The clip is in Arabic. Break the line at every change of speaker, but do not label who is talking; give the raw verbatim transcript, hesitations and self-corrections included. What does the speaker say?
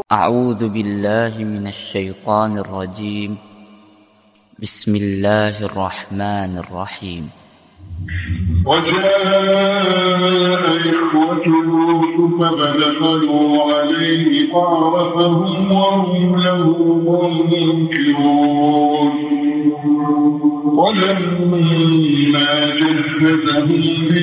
أعوذ بالله من الشيطان الرجيم. بسم الله الرحمن الرحيم.
وجاء إخوة لوط فدخلوا عليه فعرفهم وهم له منكرون. ولما جهزهم